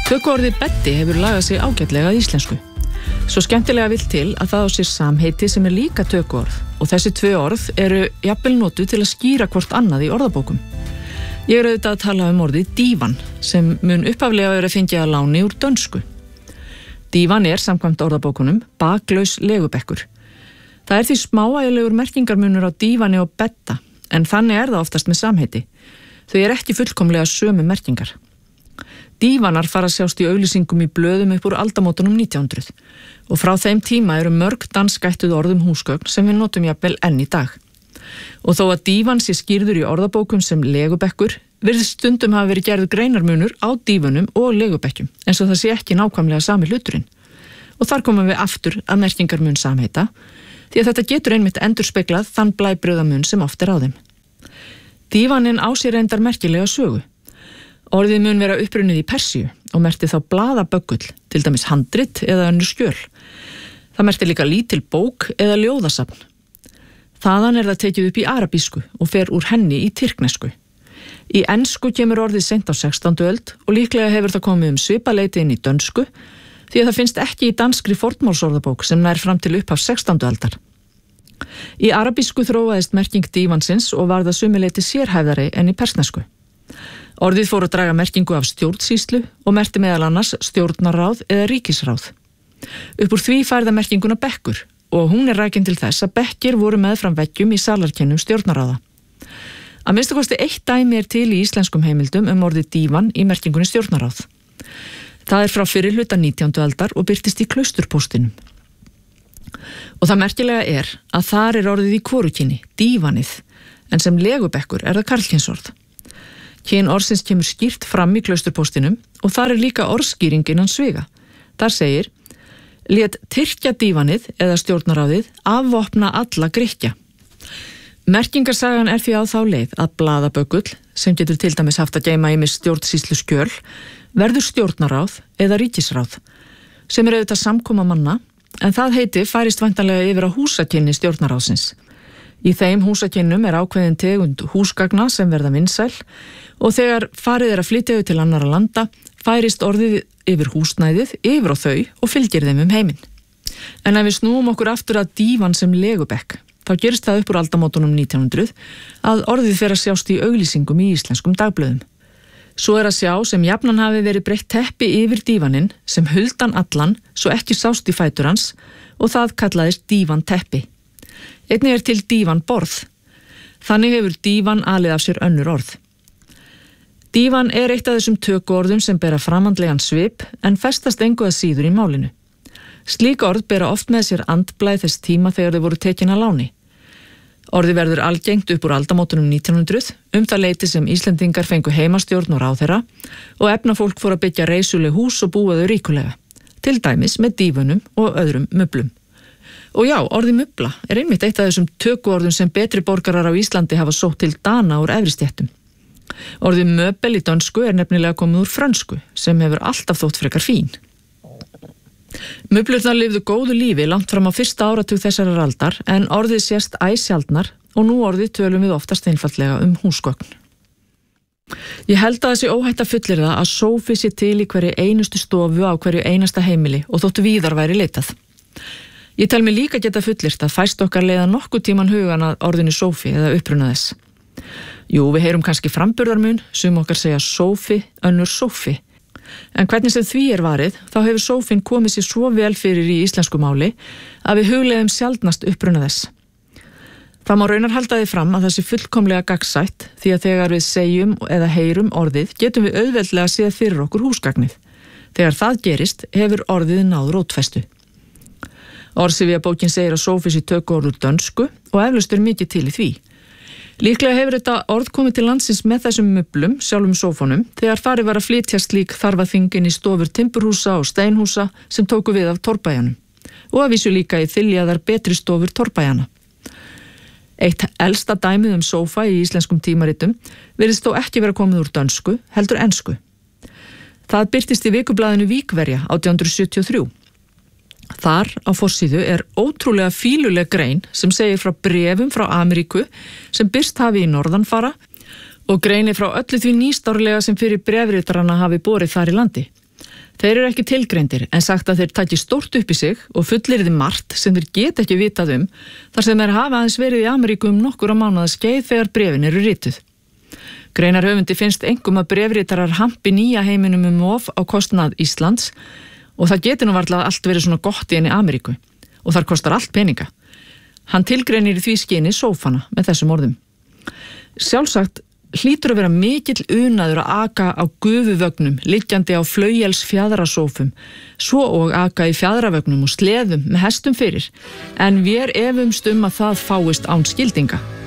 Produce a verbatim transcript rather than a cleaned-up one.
Tökuorðið beddi hefur lagað sig ágætlega að íslensku. Svo skemmtilega vill til að það á sér samheiti sem er líka tökuorð og þessi tvö orð eru jafnvel notuð til að skýra hvort annað í orðabókum. Ég er auðvitað að tala um orðið dívan sem mun upphaflega vera fengið að láni úr dönsku. Dívan er samkvæmt orðabókunum baklaus legubekkur. Það er því smáægilegur merkingarmunur á dífani og bedda en þannig er það oftast með samheiti. Þau er ekki fullkomlega sömu merkingar. Dívanar fara að sjást í auglýsingum í blöðum upp úr aldamótunum nítján hundruð og frá þeim tíma eru mörg danskættuð orðum húsgögn sem við notum jafnvel enn í dag. Og þó að dívan sé skýrður í orðabókum sem legubekkur, virðist stundum hafa verið gerður greinarmunur á dífunum og legubekkjum, eins og það sé ekki nákvæmlega sami hluturinn. Og þar komum við aftur að merkingarmun samheita, því að þetta getur einmitt endurspeglað þann blæbrigðamun sem oft er á þeim. Dívaninn á sér reyndar merkilega sögu. Orðið mun vera upprunnið í Persíu og merkti þá blaðaböggull, til dæmis handrit eða önnur skjöl. Það merkti líka lítil bók eða ljóðasafn. Þaðan er það tekið upp í arabísku og fer úr henni í tyrknesku. Í ensku kemur orðið seint á sextándu öld og líklega hefur það komið um svipaleiti inn í dönsku því að það finnst ekki í danskri fornmálsorðabók sem nær fram til upphaf sextándu aldar. Í arabísku þróaðist merking dívansins og var það sumileiti sérhæfðari en í persnesku. Orðið fór að draga merkingu af stjórnsýslu og merkti meðal annars stjórnarráð eða ríkisráð. Upp úr því færða merkinguna bekkur og hún er rækin til þess að bekkir voru meðfram veggjum í salarkennum stjórnarráða. Að minnsta kosti eitt dæmi er til í íslenskum heimildum um orðið dívan í merkingunni stjórnarráð. Það er frá fyrri hluta nítjándu aldar og birtist í klausturpóstinum. Og það merkilega er að þar er orðið í hvorugkyni, dívanið, en sem legubekkur er það karlkynsorð. Kyn orðsins kemur skýrt fram í klausturpóstinum og þar er líka orðskýring innan sviga. Þar segir, lét Tyrkja dívanið eða stjórnaráðið afvopna alla Grikkja. Merkingarsagan er því á þá leið að blaðaböggull, sem getur til dæmis haft að geyma ýmis stjórnsýslu skjöl, verður stjórnaráð eða ríkisráð, sem er auðvitað samkoma manna, en það heiti færist væntanlega yfir á húsakynni stjórnaráðsins. Í þeim húsakynnum er ákveðin tegund húsgagna sem verða vinsæl og þegar farið er að flytja þau til annarra landa færist orðið yfir húsnæðið yfir á þau og fylgir þeim um heiminn. En ef við snúum okkur aftur að dívan sem legubekk, þá gerist það upp úr aldamótunum nítján hundruð að orðið fer að sjást í auglýsingum í íslenskum dagblöðum. Svo er að sjá sem jafnan hafi verið breytt teppi yfir dívaninn sem huldan allan svo ekki sást í fætur hans og það kallaðist dívan teppi. Einnig er til dívan borð. Þannig hefur dívan alið af sér önnur orð. Dívan er eitt af þessum tökuorðum sem bera framandlegan svip en festast engu að síður í málinu. Slík orð bera oft með sér andblæð þess tíma þegar þau voru tekin að láni. Orði verður algengt upp úr aldamótunum nítján hundruð, um það leyti sem Íslendingar fengu heimastjórn og ráðherra og efnafólk fór að byggja reisuleg hús og búa þau ríkulega, til dæmis með dífunum og öðrum möblum. Og já, orðið mubla er einmitt eitt af þessum tökuorðum sem betri borgarar á Íslandi hafa sótt til Dana úr efri stéttum. Orðið möbel í dönsku er nefnilega komið úr frönsku sem hefur alltaf þótt frekar fín. Mublurnar lifðu góðu lífi langt fram á fyrsta áratug þessarar aldar en orðið sést æ sjaldnar og nú orðið tölum við oftast einfaldlega um húsgögn. Ég held að þessi óhætt að fullyrða að sófi sé til í hverju einustu stofu á hverju einasta heimili og þótt víðar væri leitað. Ég tel mig líka geta fullyrt að fæst okkar leiða nokkuð tíman hugan að orðinu sófi eða uppruna þess. Jú, við heyrum kannski framburðarmun, sum okkar segja sófi, önnur sófi. En hvernig sem því er varið, þá hefur sófinn komið sér svo vel fyrir í íslensku máli að við hugleiðum sjaldnast uppruna þess. Það má raunar halda því fram að það sé fullkomlega gagnsætt því að þegar við segjum eða heyrum orðið getum við auðveldlega séð fyrir okkur húsgagnið. Þegar það gerist hefur orðið náð rótfestu. Orðsifjabókin segir að sófi sé tökuorð úr dönsku og eflaust er mikið til í því. Líklega hefur þetta orð komið til landsins með þessum möblum, sjálfum sófanum, þegar farið var að flytja slík þarfaþingin í stofur timburhúsa og steinhúsa sem tóku við af torfbæjanum og að vísu líka í þyljaðar betri stofur torfbæjana. Eitt elsta dæmið um sófa í íslenskum tímaritum virðist þó ekki vera komið úr dönsku, heldur ensku. Það birtist í vikublaðinu Víkverja átján hundruð sjötíu og þrjú. Þar á forsíðu er ótrúlega fíluleg grein sem segir frá bréfum frá Ameríku sem birst hafi í norðanfara og greinir frá öllu því nýstárlega sem fyrir bréfritarana hafi borið þar í landi. Þeir eru ekki tilgreindir en sagt að þeir taki stórt upp í sig og fullyrði margt sem þeir get ekki vitað um þar sem þeir hafa aðeins verið í Ameríku um nokkura mánaða skeið þegar bréfin eru rituð. Greinarhöfundi finnst einkum að bréfritarar hampi nýja heiminum um of á kostnað Íslands og það geti nú varla allt verið svona gott í henni Ameríku og þar kostar allt peninga. Hann tilgreinir í því skyni sófana með þessum orðum. Sjálfsagt hlýtur að vera mikill unaður að aka á gufuvögnum, liggjandi á flaujels fjaðrasófum, svo og aka í fjaðravögnum og sleðum með hestum fyrir, en vér efumst um að það fáist án skildinga.